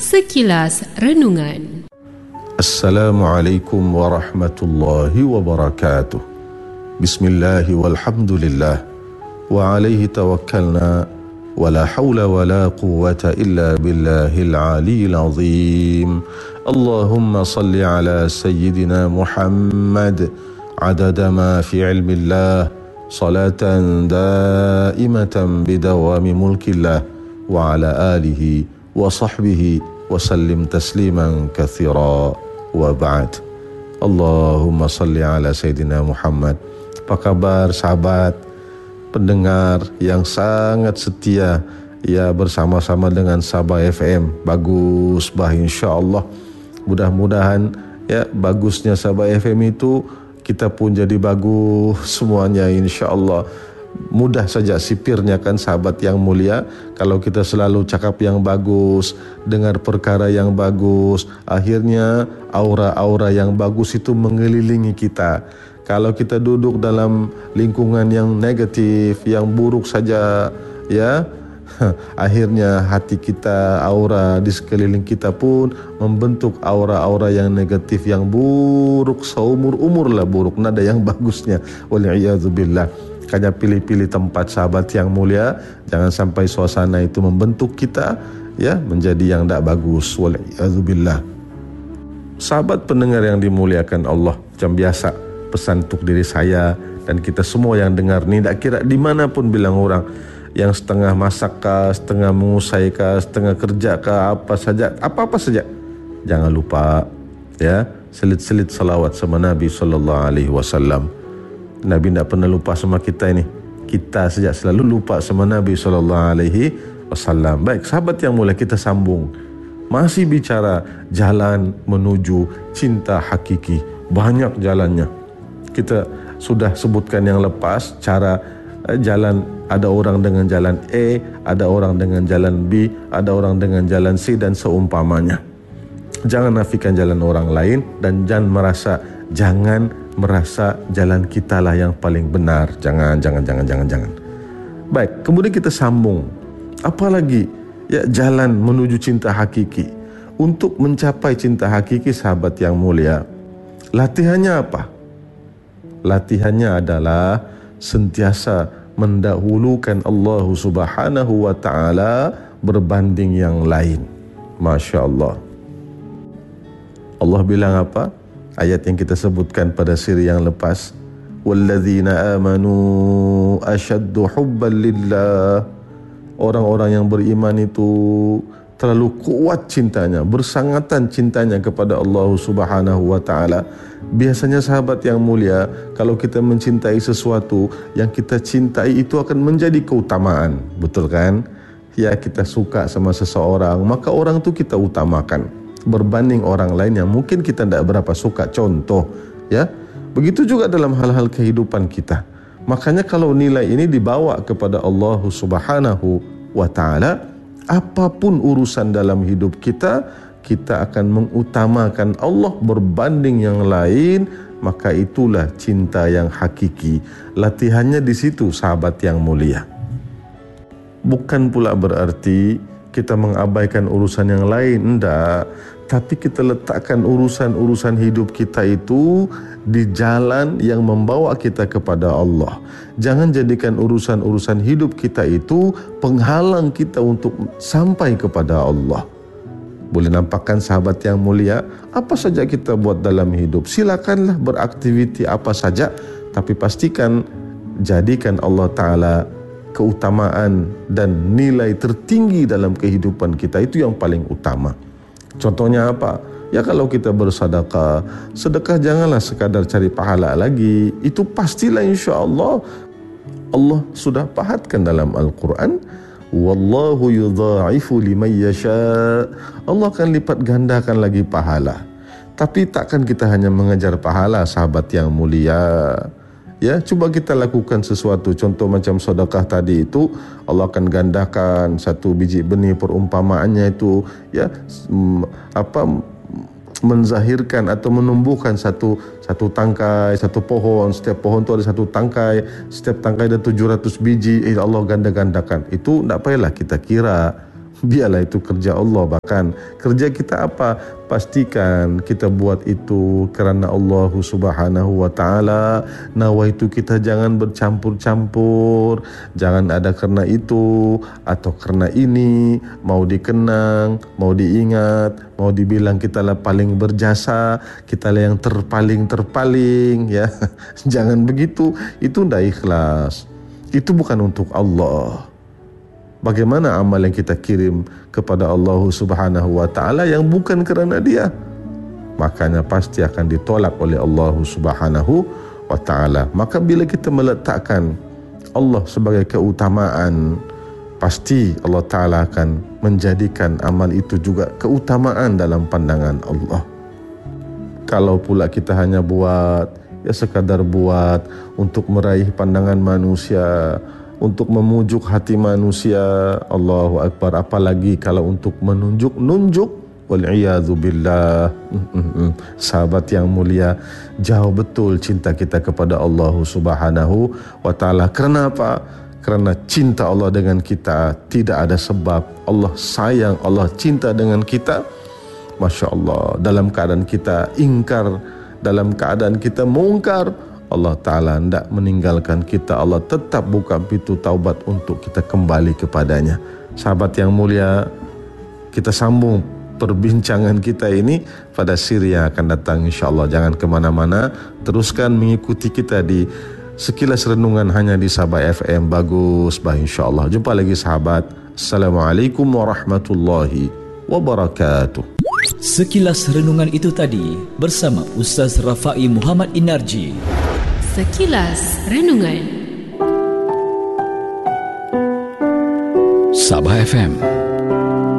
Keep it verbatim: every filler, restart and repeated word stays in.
Sekilas Renungan. Assalamualaikum warahmatullahi wabarakatuh. Bismillahi walhamdulillah wa alaihi tawakkalna wa la hawla wa la quwwata illa billahil aliyil azim. Allahumma salli ala sayyidina Muhammad adada ma fi ilmillah salatan daimatan bidawami mulkillah wa ala alihi wa sahbihi wa sallim tasliman katsira wa ba'd. Allahumma salli ala sayyidina Muhammad. Apa kabar sahabat pendengar yang sangat setia ya bersama-sama dengan Sabah F M? Bagus bah, insyaallah. Mudah-mudahan ya bagusnya Sabah F M itu kita pun jadi bagus semuanya, insyaallah. Mudah saja sipirnya kan sahabat yang mulia. Kalau kita selalu cakap yang bagus, dengar perkara yang bagus, akhirnya aura-aura yang bagus itu mengelilingi kita. Kalau kita duduk dalam lingkungan yang negatif, yang buruk saja, ya, akhirnya hati kita, aura di sekeliling kita pun membentuk aura-aura yang negatif, yang buruk, seumur-umur lah buruk, nada yang bagusnya. Wal'iyadzubillah. Makanya pilih-pilih tempat sahabat yang mulia, jangan sampai suasana itu membentuk kita ya menjadi yang tidak bagus. Wal'iyadzubillah. Sahabat pendengar yang dimuliakan Allah, macam biasa pesan untuk diri saya dan kita semua yang dengar ni, tak kira dimanapun bilang orang, yang setengah masak kah, setengah mengusai kah, setengah kerja kah, apa saja, apa-apa saja, jangan lupa ya selit-selit salawat sama Nabi sallallahu alaihi wasallam. Nabi tidak pernah lupa sama kita ini. Kita saja selalu lupa sama Nabi sallallahu alaihi wasallam. Baik, sahabat yang mulia, kita sambung. Masih bicara jalan menuju cinta hakiki. Banyak jalannya. Kita sudah sebutkan yang lepas cara eh, jalan. Ada orang dengan jalan A, ada orang dengan jalan B, ada orang dengan jalan C dan seumpamanya. Jangan nafikan jalan orang lain dan jangan merasa jangan merasa jalan kita lah yang paling benar. Jangan, jangan, jangan, jangan, jangan. Baik, kemudian kita sambung. Apalagi ya jalan menuju cinta hakiki. Untuk mencapai cinta hakiki sahabat yang mulia, latihannya apa? Latihannya adalah sentiasa mendahulukan Allah Subhanahu wa ta'ala berbanding yang lain. Masya Allah. Allah bilang apa? Ayat yang kita sebutkan pada siri yang lepas. Walladzina amanu ashaddu hubban lillah. Orang-orang yang beriman itu terlalu kuat cintanya, bersangatan cintanya kepada Allah Subhanahu wa ta'ala. Biasanya sahabat yang mulia, kalau kita mencintai sesuatu, yang kita cintai itu akan menjadi keutamaan. Betul kan? Ya, kita suka sama seseorang, maka orang itu kita utamakan berbanding orang lain yang mungkin kita tidak berapa suka. Contoh, ya. Begitu juga dalam hal-hal kehidupan kita. Makanya kalau nilai ini dibawa kepada Allah Subhanahu wa ta'ala, apapun urusan dalam hidup kita, kita akan mengutamakan Allah berbanding yang lain, maka itulah cinta yang hakiki. Latihannya di situ sahabat yang mulia. Bukan pula berarti kita mengabaikan urusan yang lain, enggak. Tapi kita letakkan urusan-urusan hidup kita itu di jalan yang membawa kita kepada Allah. Jangan jadikan urusan-urusan hidup kita itu penghalang kita untuk sampai kepada Allah. Boleh nampakkan sahabat yang mulia, apa saja kita buat dalam hidup, silakanlah beraktiviti apa saja, tapi pastikan jadikan Allah Ta'ala keutamaan dan nilai tertinggi dalam kehidupan kita, itu yang paling utama. Contohnya apa? Ya kalau kita bersedekah, sedekah janganlah sekadar cari pahala lagi. Itu pastilah insya Allah Allah sudah pahatkan dalam Al-Quran. Wallahu yudha'ifu liman yasha. Allah akan lipat gandakan lagi pahala. Tapi takkan kita hanya mengejar pahala sahabat yang mulia. Ya, coba kita lakukan sesuatu. Contoh macam sedekah tadi itu, Allah akan gandakan satu biji benih, perumpamaannya itu ya apa menzahirkan atau menumbuhkan satu satu tangkai, satu pohon. Setiap pohon itu ada satu tangkai, setiap tangkai ada tujuh ratus biji. Eh, Allah ganda-gandakan. Itu tidak payahlah kita kira biarlah itu kerja Allah. Bahkan kerja kita apa? Pastikan kita buat itu kerana Allah Subhanahu wa taala. Nawaitu kita jangan bercampur-campur, jangan ada kerana itu atau kerana ini, mau dikenang, mau diingat, mau dibilang kita lah paling berjasa, kita lah yang terpaling-terpaling, ya. Jangan begitu, itu tidak ikhlas. Itu bukan untuk Allah. Bagaimana amal yang kita kirim kepada Allah Subhanahu wa taala yang bukan kerana Dia? Makanya pasti akan ditolak oleh Allah Subhanahu wa taala. Maka bila kita meletakkan Allah sebagai keutamaan, pasti Allah taala akan menjadikan amal itu juga keutamaan dalam pandangan Allah. Kalau pula kita hanya buat, ya sekadar buat untuk meraih pandangan manusia, untuk memujuk hati manusia, Allahu Akbar, apalagi kalau untuk menunjuk-nunjuk, wal'iyadzu billah. Sahabat yang mulia, jauh betul cinta kita kepada Allah Subhanahu wa taala. Kerana apa? Kerana cinta Allah dengan kita tidak ada sebab. Allah sayang, Allah cinta dengan kita. Masya Allah, dalam keadaan kita ingkar, dalam keadaan kita mungkar, Allah Ta'ala tidak meninggalkan kita. Allah tetap buka pintu taubat untuk kita kembali kepadanya. Sahabat yang mulia, kita sambung perbincangan kita ini pada siri yang akan datang insyaAllah. Jangan kemana-mana, teruskan mengikuti kita di Sekilas Renungan hanya di Sabah F M. Bagus, bah insyaAllah. Jumpa lagi sahabat. Assalamualaikum warahmatullahi wabarakatuh. Sekilas Renungan itu tadi bersama Ustaz Rafai Muhammad Inarji. Sekilas Renungan Sabah F M.